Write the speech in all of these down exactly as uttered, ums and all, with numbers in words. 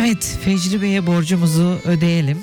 Evet, Fecri Bey'e borcumuzu ödeyelim.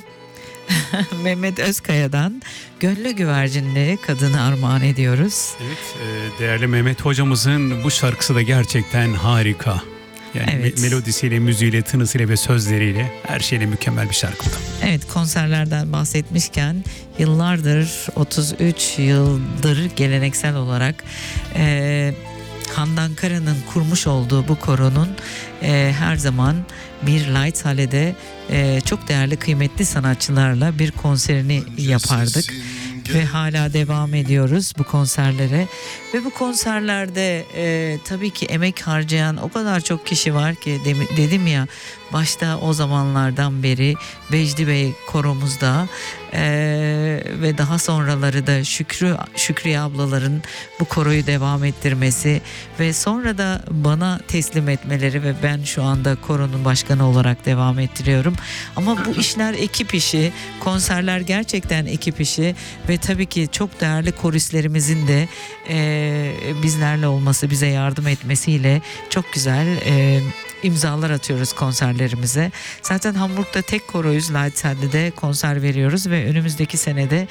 Mehmet Özkaya'dan Gönlü Güvercinli Kadını armağan ediyoruz. Evet, e, değerli Mehmet hocamızın bu şarkısı da gerçekten harika. Yani Evet. me- melodisiyle, müziğiyle, tınısıyla ve sözleriyle her şeyle mükemmel bir şarkı bu da. Evet, konserlerden bahsetmişken yıllardır, otuz üç yıldır geleneksel olarak e, Handan Kara'nın kurmuş olduğu bu koronun e, her zaman bir Light Hale'de e, çok değerli, kıymetli sanatçılarla bir konserini yapardık. Ve hala devam ediyoruz bu konserlere. Ve bu konserlerde e, tabii ki emek harcayan o kadar çok kişi var ki, de, dedim ya başta o zamanlardan beri Vecdi Bey koromuzda e, ve daha sonraları da Şükrü Şükriye ablaların bu koroyu devam ettirmesi ve sonra da bana teslim etmeleri ve ben şu anda koronun başkanı olarak devam ettiriyorum. Ama bu işler ekip işi, konserler gerçekten ekip işi ve tabii ki çok değerli koristlerimizin de e, bizlerle olması, bize yardım etmesiyle çok güzel e, imzalar atıyoruz konserlerimize. Zaten Hamburg'da tek koroyuz, Leitzen'de konser veriyoruz ve önümüzdeki senede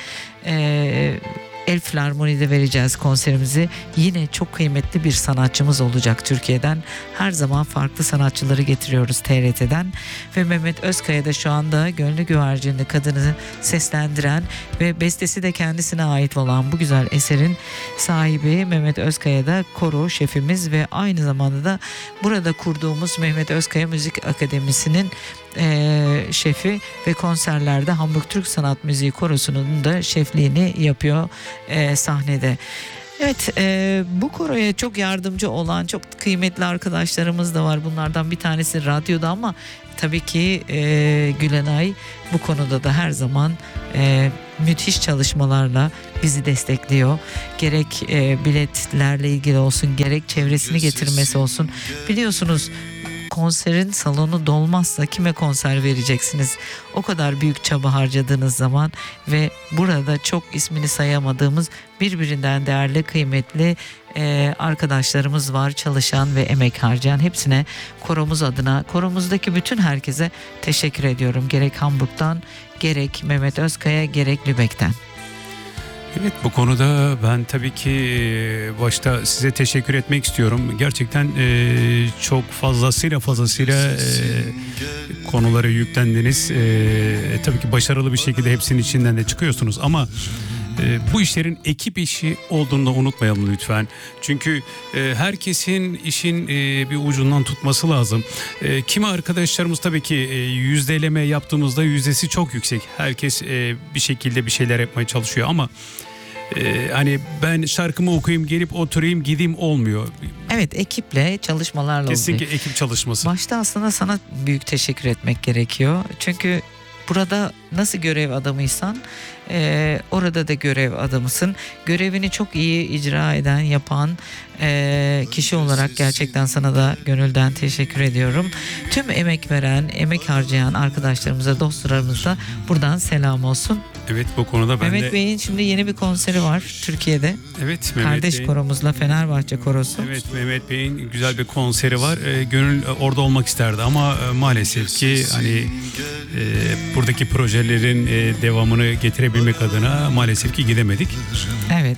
e, El Filarmoni'de vereceğiz konserimizi. Yine çok kıymetli bir sanatçımız olacak Türkiye'den. Her zaman farklı sanatçıları getiriyoruz T R T'den. Ve Mehmet Özkaya da şu anda Gönlü Güvercinli Kadını seslendiren ve bestesi de kendisine ait olan bu güzel eserin sahibi Mehmet Özkaya da koro şefimiz ve aynı zamanda da burada kurduğumuz Mehmet Özkaya Müzik Akademisi'nin e, şefi ve konserlerde Hamburg Türk Sanat Müziği Korosu'nun da şefliğini yapıyor e, sahnede. Evet, e, bu koroya çok yardımcı olan çok kıymetli arkadaşlarımız da var. Bunlardan bir tanesi radyoda ama tabii ki e, Gülenay bu konuda da her zaman e, müthiş çalışmalarla bizi destekliyor. Gerek e, biletlerle ilgili olsun, gerek çevresini getirmesi olsun. Biliyorsunuz, konserin salonu dolmazsa kime konser vereceksiniz? O kadar büyük çaba harcadığınız zaman ve burada çok ismini sayamadığımız birbirinden değerli, kıymetli e, arkadaşlarımız var, çalışan ve emek harcayan. Hepsine koromuz adına, koromuzdaki bütün herkese teşekkür ediyorum. Gerek Hamburg'dan, gerek Mehmet Özkaya, gerek Lübeck'ten. Evet, bu konuda ben tabii ki başta size teşekkür etmek istiyorum. Gerçekten e, çok fazlasıyla fazlasıyla e, konulara yüklendiniz. E, tabii ki başarılı bir şekilde hepsinin içinden de çıkıyorsunuz ama e, bu işlerin ekip işi olduğunu da unutmayalım lütfen. Çünkü e, herkesin işin e, bir ucundan tutması lazım. E, kimi arkadaşlarımız tabii ki e, yüzdeleme yaptığımızda yüzdesi çok yüksek. Herkes e, bir şekilde bir şeyler yapmaya çalışıyor ama Ee, hani ben şarkımı okuyayım, gelip oturayım, gideyim olmuyor. Evet, ekiple çalışmalarla oluyor. Kesinlikle ekip çalışması. Başta aslında sana büyük teşekkür etmek gerekiyor. Çünkü burada nasıl görev adamıysan e, orada da görev adamısın. Görevini çok iyi icra eden, yapan e, kişi olarak gerçekten sana da gönülden teşekkür ediyorum. Tüm emek veren, emek harcayan arkadaşlarımıza, dostlarımıza buradan selam olsun. Evet, bu konuda ben Mehmet de... Bey'in şimdi yeni bir konseri var Türkiye'de. Evet, Mehmet Kardeş Bey'in... koromuzla, Fenerbahçe korosu. Evet, Mehmet Bey'in güzel bir konseri var. E, gönül orada olmak isterdi ama e, maalesef ki hani e, buradaki projelerin e, devamını getirebilmek adına maalesef ki gidemedik. Evet.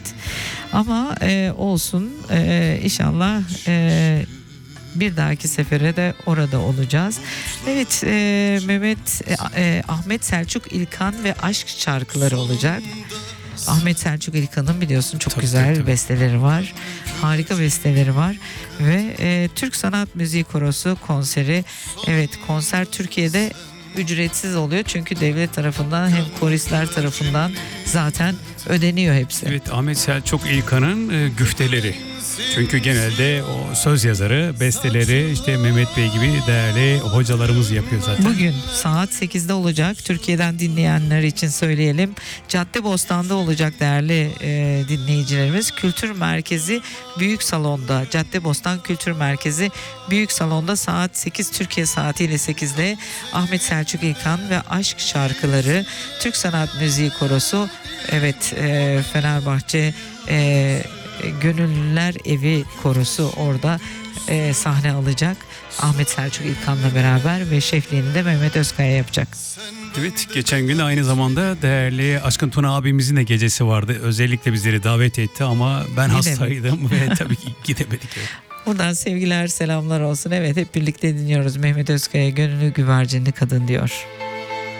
Ama e, olsun, e, inşallah e, bir dahaki sefere de orada olacağız. Evet, e, Mehmet e, e, Ahmet Selçuk İlkan ve aşk şarkıları olacak. Ahmet Selçuk İlkan'ın biliyorsun çok Tabii, güzel tabii, tabii. besteleri var. Harika besteleri var ve e, Türk Sanat Müziği Korosu konseri. Evet, konser Türkiye'de ücretsiz oluyor çünkü devlet tarafından hem koristler tarafından zaten ödeniyor hepsi. Evet, Ahmet Selçuk İlkan'ın e, güfteleri. Çünkü genelde o söz yazarı, besteleri işte Mehmet Bey gibi değerli hocalarımız yapıyor zaten. Bugün saat sekizde olacak. Türkiye'den dinleyenler için söyleyelim. Caddebostan'da olacak değerli e, dinleyicilerimiz. Kültür Merkezi Büyük Salon'da. Caddebostan Kültür Merkezi Büyük Salon'da saat sekiz Türkiye saatiyle sekizde Ahmet Selçuk İlkan ve Aşk Şarkıları Türk Sanat Müziği Korosu. Evet, e, Fenerbahçe e, Gönüllüler Evi Korosu orada e, sahne alacak. Ahmet Selçuk İlkan'la beraber ve şefliğini de Mehmet Özkaya yapacak. Evet, geçen gün aynı zamanda değerli Aşkın Tuna abimizin de gecesi vardı. Özellikle bizleri davet etti ama ben Gidemedik. hastaydım ve tabii ki gidemedik. Evet. Buradan sevgiler, selamlar olsun. Evet, hep birlikte dinliyoruz. Mehmet Özkaya gönlü güvercinli kadın diyor.